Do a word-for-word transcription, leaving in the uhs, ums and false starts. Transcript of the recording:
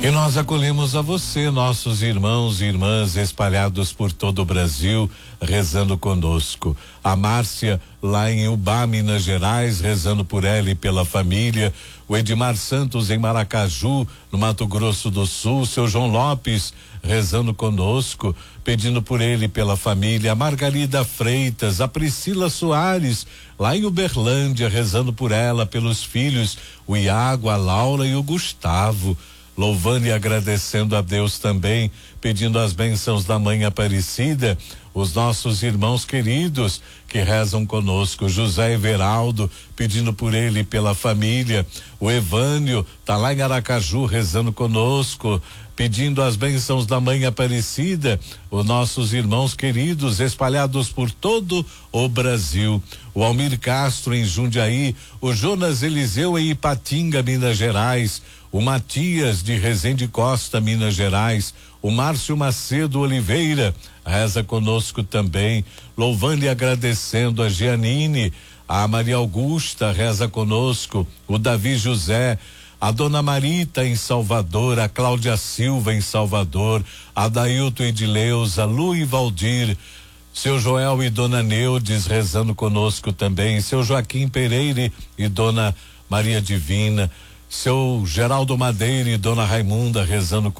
E nós acolhemos a você, nossos irmãos e irmãs espalhados por todo o Brasil, rezando conosco. A Márcia, lá em Ubá, Minas Gerais, rezando por ela e pela família. O Edmar Santos, em Maracaju, no Mato Grosso do Sul. Seu João Lopes, rezando conosco, pedindo por ele e pela família. A Margarida Freitas, a Priscila Soares, lá em Uberlândia, rezando por ela, pelos filhos, o Iago, a Laura e o Gustavo. Louvando e agradecendo a Deus também, pedindo as bênçãos da Mãe Aparecida, os nossos irmãos queridos que rezam conosco, José Everaldo, pedindo por ele e pela família, o Evânio tá lá em Aracaju rezando conosco, pedindo as bênçãos da Mãe Aparecida, os nossos irmãos queridos espalhados por todo o Brasil. O Almir Castro em Jundiaí, o Jonas Eliseu em Ipatinga, Minas Gerais, o Matias de Resende Costa, Minas Gerais, o Márcio Macedo Oliveira reza conosco também, louvando e agradecendo a Gianine, a Maria Augusta reza conosco, o Davi José, a Dona Marita em Salvador, a Cláudia Silva em Salvador, a Dailton Edileuza, Lu e Valdir, seu Joel e Dona Neudes rezando conosco também, seu Joaquim Pereira e Dona Maria Divina, seu Geraldo Madeira e Dona Raimunda rezando